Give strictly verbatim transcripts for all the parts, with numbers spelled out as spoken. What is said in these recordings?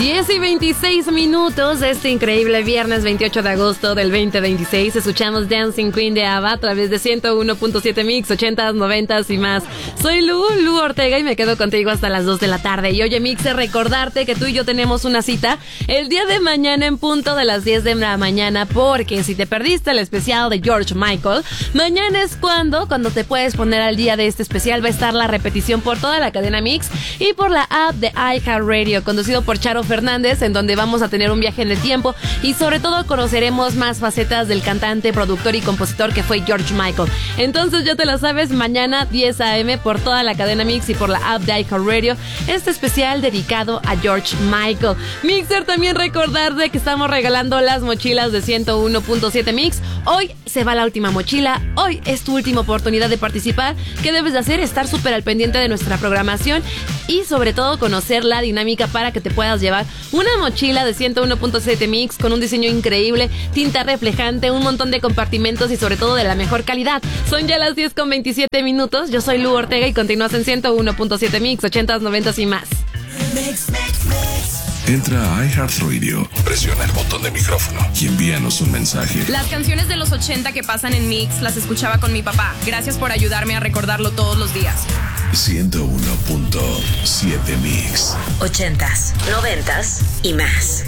diez y veintiséis minutos de este increíble viernes veintiocho de agosto del veinte veintiséis. Escuchamos Dancing Queen de ABBA a través de ciento uno punto siete Mix, ochentas, noventas y más. Soy Lu, Lu Ortega, y me quedo contigo hasta las dos de la tarde. Y oye, Mixer, recordarte que tú y yo tenemos una cita el día de mañana en punto de las diez de la mañana, porque si te perdiste el especial de George Michael, mañana es cuando, cuando te puedes poner al día de este especial. Va a estar la repetición por toda la cadena Mix y por la app de iHeartRadio, conducido por Charo Fernández, en donde vamos a tener un viaje en el tiempo y sobre todo conoceremos más facetas del cantante, productor y compositor que fue George Michael. Entonces ya te lo sabes, mañana diez a eme por toda la cadena Mix y por la app de iHeartRadio, este especial dedicado a George Michael. Mixer, también recordarte que estamos regalando las mochilas de ciento uno punto siete Mix. Hoy se va la última mochila, hoy es tu última oportunidad de participar. ¿Qué debes de hacer? Estar súper al pendiente de nuestra programación y sobre todo conocer la dinámica para que te puedas llevar una mochila de ciento uno punto siete Mix con un diseño increíble, tinta reflejante, un montón de compartimentos y sobre todo de la mejor calidad. Son ya las diez con veintisiete minutos. Yo soy Lu Ortega y continúas en ciento uno punto siete Mix, ochentas, noventas y más. Mix, mix, mix. Entra a iHeartRadio, presiona el botón de micrófono y envíanos un mensaje. Las canciones de los ochenta que pasan en Mix las escuchaba con mi papá. Gracias por ayudarme a recordarlo todos los días. ciento uno punto siete Mix. Ochentas, noventas y más.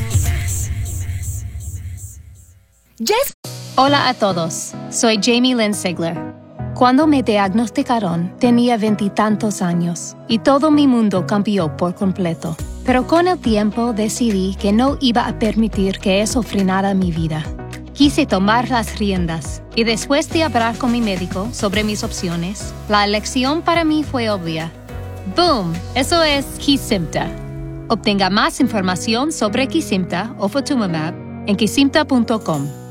Yes. Hola a todos, soy Jamie Lynn Sigler. Cuando me diagnosticaron, tenía veintitantos años y todo mi mundo cambió por completo. Pero con el tiempo decidí que no iba a permitir que eso frenara mi vida. Quise tomar las riendas y después de hablar con mi médico sobre mis opciones, la elección para mí fue obvia. ¡Boom! Eso es Kesimpta. Obtenga más información sobre Kesimpta o Ofatumumab en kesimpta punto com.